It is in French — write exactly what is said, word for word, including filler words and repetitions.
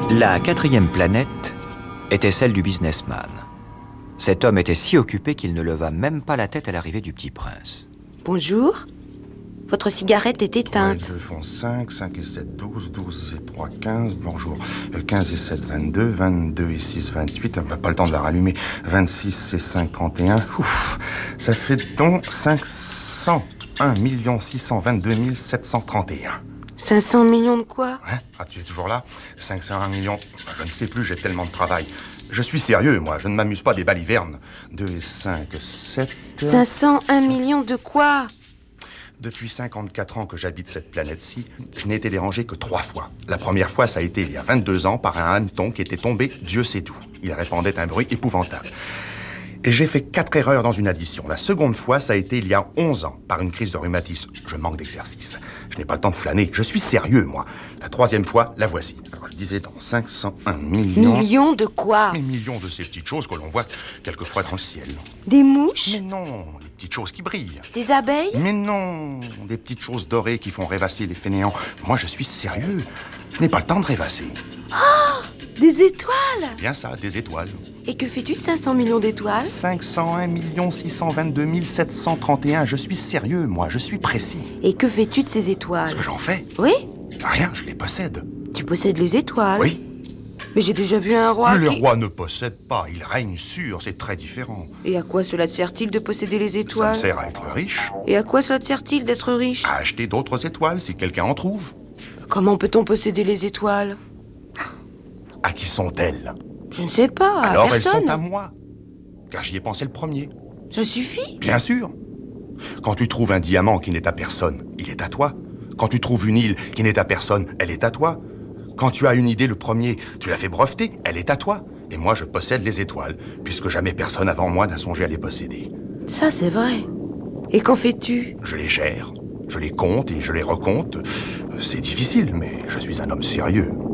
La quatrième planète était celle du businessman. Cet homme était si occupé qu'il ne leva même pas la tête à l'arrivée du petit prince. Bonjour. Votre cigarette est éteinte. trois et deux font cinq, cinq et sept, douze, douze et trois, quinze, bonjour. quinze et sept, vingt-deux, vingt-deux et six, vingt-huit, bah, pas le temps de la rallumer. vingt-six et cinq, trente et un, ouf, ça fait donc cinq cent un million six cent vingt-deux mille sept cent trente et un. cinq cents millions de quoi? Hein? Ah, tu es toujours là? cinq cent un millions, je ne sais plus, j'ai tellement de travail. Je suis sérieux, moi, je ne m'amuse pas des balivernes. deux et cinq, sept... cinq cent un millions de quoi? Depuis cinquante-quatre ans que j'habite cette planète-ci, je n'ai été dérangé que trois fois. La première fois, ça a été il y a vingt-deux ans par un hanneton qui était tombé, Dieu sait d'où. Il répandait un bruit épouvantable. Et j'ai fait quatre erreurs dans une addition. La seconde fois, ça a été il y a onze ans, par une crise de rhumatisme. Je manque d'exercice. Je n'ai pas le temps de flâner. Je suis sérieux, moi. La troisième fois, la voici. Alors, je disais dans cinq cent un millions... Millions de quoi? Mais millions de ces petites choses que l'on voit quelquefois dans le ciel. Des mouches? Mais non, des petites choses qui brillent. Des abeilles? Mais non, des petites choses dorées qui font rêvasser les fainéants. Moi, je suis sérieux. Je n'ai pas le temps de rêvasser. Oh! Des étoiles? C'est bien ça, des étoiles. Et que fais-tu de cinq cents millions d'étoiles? cinq cent un million six cent vingt-deux mille sept cent trente et un. Je suis sérieux, moi, je suis précis. Et que fais-tu de ces étoiles? Ce que j'en fais? Oui? Rien, je les possède. Tu possèdes les étoiles? Oui. Mais j'ai déjà vu un roi Mais qui... le roi ne possède pas, il règne sûr, c'est très différent. Et à quoi cela te sert-il de posséder les Ça me étoiles? sert à être riche, Et à quoi cela te sert-il d'être riche? à acheter d'autres étoiles si quelqu'un en trouve. Comment peut-on posséder les étoiles? À qui sont-elles? Je ne sais pas, à Alors personne. elles sont à moi, car j'y ai pensé le premier. Ça suffit? Bien sûr. Quand tu trouves un diamant qui n'est à personne, il est à toi. Quand tu trouves une île qui n'est à personne, elle est à toi. Quand tu as une idée le premier, tu l'as fait breveter, elle est à toi. Et moi, je possède les étoiles, puisque jamais personne avant moi n'a songé à les posséder. Ça, c'est vrai. Et qu'en fais-tu? Je les gère, je les compte et je les recompte. C'est difficile, mais je suis un homme sérieux.